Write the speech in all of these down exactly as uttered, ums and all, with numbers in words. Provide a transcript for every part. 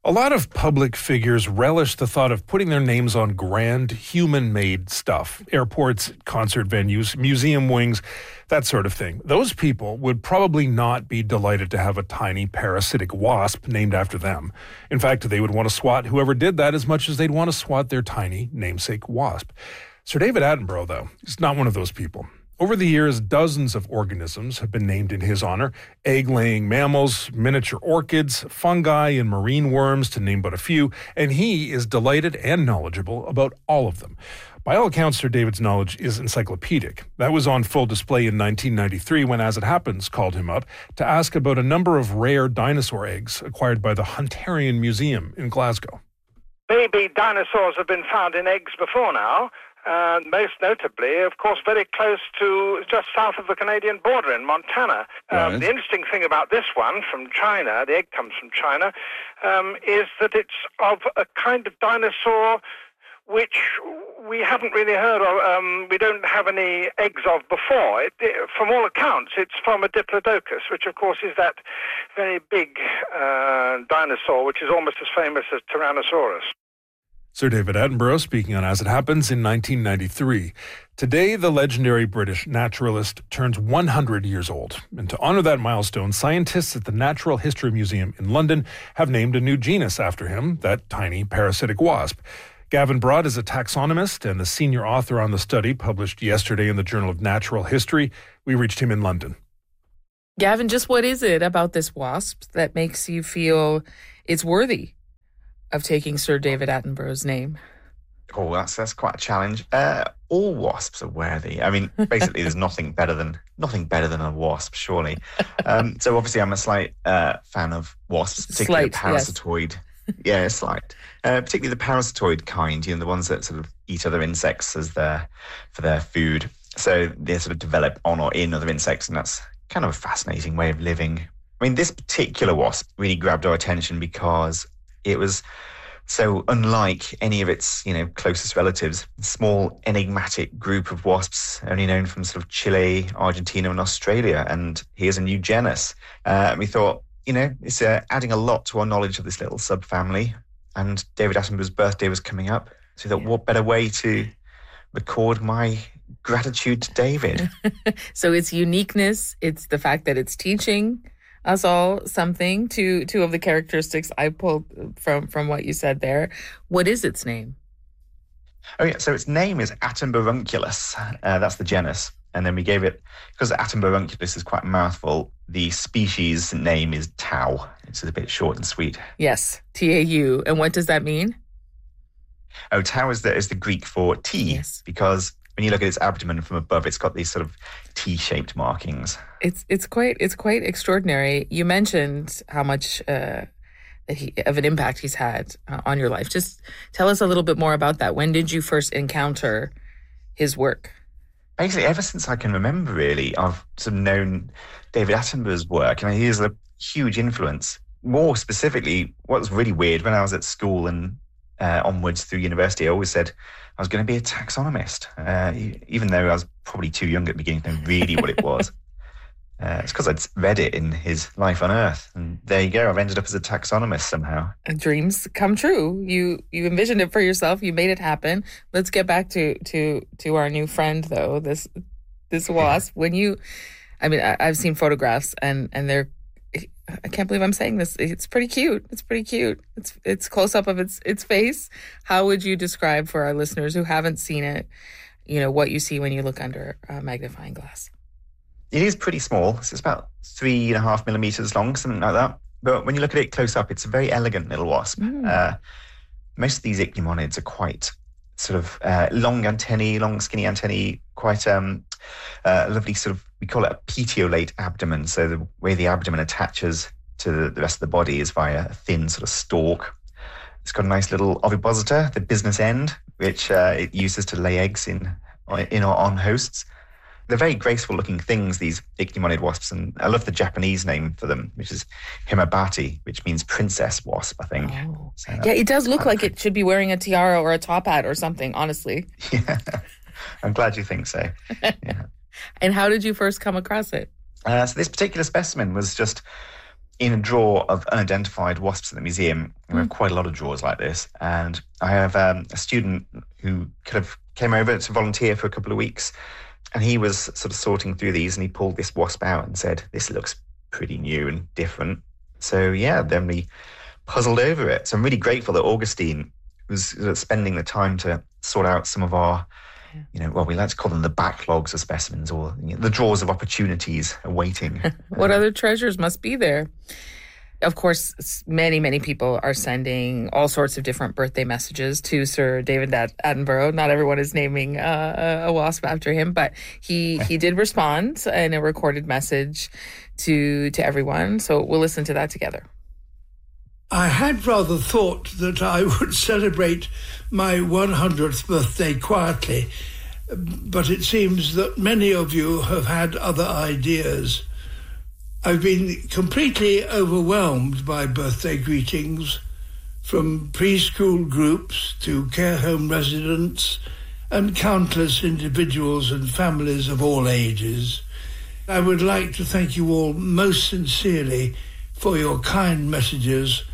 A lot of public figures relish the thought of putting their names on grand, human-made stuff. Airports, concert venues, museum wings, that sort of thing. Those people would probably not be delighted to have a tiny parasitic wasp named after them. In fact, they would want to swat whoever did that as much as they'd want to swat their tiny namesake wasp. Sir David Attenborough, though, is not one of those people. Over the years, dozens of organisms have been named in his honor. Egg-laying mammals, miniature orchids, fungi, and marine worms, to name but a few, and he is delighted and knowledgeable about all of them. By all accounts, Sir David's knowledge is encyclopedic. That was on full display in nineteen ninety-three when As It Happens called him up to ask about a number of rare dinosaur eggs acquired by the Hunterian Museum in Glasgow. Baby dinosaurs have been found in eggs before now. Uh, most notably, of course, very close to just south of the Canadian border in Montana. Right. Um, the interesting thing about this one from China, the egg comes from China, um, is that it's of a kind of dinosaur which we haven't really heard of. Um, we don't have any eggs of before. It, it, from all accounts, it's from a Diplodocus, which of course is that very big uh, dinosaur, which is almost as famous as Tyrannosaurus. Sir David Attenborough speaking on As It Happens in nineteen ninety-three. Today, the legendary British naturalist turns one hundred years old. And to honor that milestone, scientists at the Natural History Museum in London have named a new genus after him, that tiny parasitic wasp. Gavin Broad is a taxonomist and the senior author on the study published yesterday in the Journal of Natural History. We reached him in London. Gavin, just what is it about this wasp that makes you feel it's worthy of taking Sir David Attenborough's name? Oh, that's that's quite a challenge. Uh, all wasps are worthy. I mean, basically, there's nothing better than nothing better than a wasp, surely. Um, so obviously, I'm a slight uh, fan of wasps, particularly Slight, the parasitoid. Yes. Yeah, slight. Uh, particularly the parasitoid kind. You know, the ones that sort of eat other insects as their for their food. So they sort of develop on or in other insects, and that's kind of a fascinating way of living. I mean, this particular wasp really grabbed our attention because it was so unlike any of its, you know, closest relatives. A small, enigmatic group of wasps, only known from sort of Chile, Argentina, and Australia. And here's a new genus. Uh, and we thought, you know, it's uh, adding a lot to our knowledge of this little subfamily. And David Attenborough's birthday was coming up. So we thought, yeah, what better way to record my gratitude to David? So it's uniqueness. It's the fact that it's teaching us all something. Two two of the characteristics I pulled from from what you said there. What is its name? Oh yeah, so its name is Attenborunculus. Uh, that's the genus, and then we gave it, because Attenborunculus is quite a mouthful, the species name is Tau. It's a bit short and sweet. Yes, T A U. And what does that mean? Oh, Tau is the is the Greek for T, yes, because when you look at its abdomen from above, it's got these sort of T-shaped markings. It's it's quite it's quite extraordinary. You mentioned how much uh, that he, of an impact he's had uh, on your life. Just tell us a little bit more about that. When did you first encounter his work? Basically, ever since I can remember, really, I've sort of known David Attenborough's work, and he is a huge influence. More specifically, what was really weird when I was at school and uh, onwards through university, I always said I was going to be a taxonomist, uh, even though I was probably too young at the beginning to know really what it was. Uh, it's because I'd read it in his Life on Earth, and there you go. I've ended up as a taxonomist somehow. Dreams come true. You you envisioned it for yourself. You made it happen. Let's get back to to to our new friend, though. This this wasp. When you, I mean, I, I've seen photographs, and and they're. I can't believe I'm saying this. It's pretty cute. It's pretty cute. It's it's close up of its its face. How would you describe for our listeners who haven't seen it, you know, what you see when you look under a magnifying glass? It is pretty small. So it's about three and a half millimeters long, something like that. But when you look at it close up, it's a very elegant little wasp. Mm. Uh, most of these ichneumonids are quite sort of uh, long antennae, long skinny antennae, quite um, uh, lovely sort of, we call it a petiolate abdomen. So the way the abdomen attaches to the rest of the body is via a thin sort of stalk. It's got a nice little ovipositor, the business end, which uh, it uses to lay eggs in, in or on hosts. They're very graceful looking things, these ichneumoniid wasps, and I love the Japanese name for them, which is Himabati, which means princess wasp, I think. Oh. So yeah, it does look like it should be wearing a tiara or a top hat or something, honestly. Yeah, I'm glad you think so. Yeah. And how did you first come across it? Uh, so this particular specimen was just in a drawer of unidentified wasps at the museum. We have quite a lot of drawers like this. And I have um, a student who kind of came over to volunteer for a couple of weeks. And he was sort of sorting through these, and he pulled this wasp out and said, this looks pretty new and different. So, yeah, then we puzzled over it. So I'm really grateful that Augustine was spending the time to sort out some of our, you know, well, we like to call them the backlogs of specimens, or you know, the drawers of opportunities awaiting. What uh, other treasures must be there? Of course, many, many people are sending all sorts of different birthday messages to Sir David Attenborough. Not everyone is naming uh, a wasp after him, but he, he did respond in a recorded message to to everyone. So we'll listen to that together. I had rather thought that I would celebrate my one hundredth birthday quietly, but it seems that many of you have had other ideas. I've been completely overwhelmed by birthday greetings, from preschool groups to care home residents and countless individuals and families of all ages. I would like to thank you all most sincerely for your kind messages.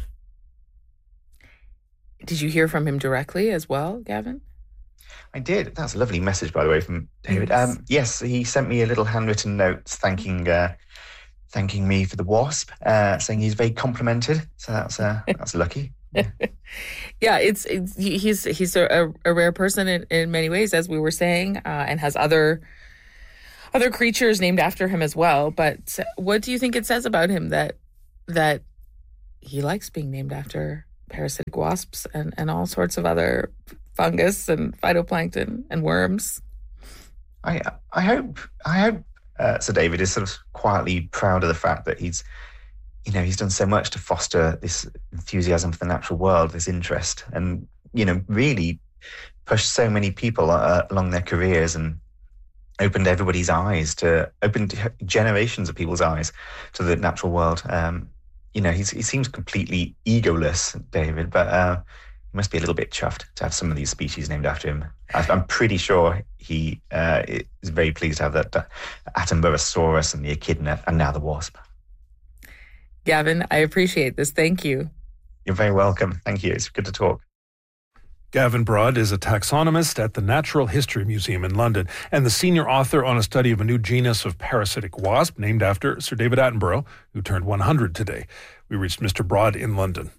Did you hear from him directly as well, Gavin? I did. That's a lovely message, by the way, from David. Yes, um, yes he sent me a little handwritten note thanking uh, thanking me for the wasp, uh, saying he's very complimented. So that's uh, that's lucky. Yeah, yeah it's, it's he's he's a, a rare person in, in many ways, as we were saying, uh, and has other other creatures named after him as well. But what do you think it says about him that that he likes being named after parasitic wasps and, and all sorts of other fungus and phytoplankton and worms? I I hope I hope uh, Sir David is sort of quietly proud of the fact that he's, you know, he's done so much to foster this enthusiasm for the natural world, this interest, and, you know, really pushed so many people uh, along their careers and opened everybody's eyes to, opened generations of people's eyes to the natural world. Um, you know, he's, he seems completely egoless, David, but uh, he must be a little bit chuffed to have some of these species named after him. I'm pretty sure he uh, is very pleased to have that uh, Attenboroughsaurus and the echidna and now the wasp. Gavin, I appreciate this. Thank you. You're very welcome. Thank you. It's good to talk. Gavin Broad is a taxonomist at the Natural History Museum in London and the senior author on a study of a new genus of parasitic wasp named after Sir David Attenborough, who turned one hundred today. We reached Mister Broad in London.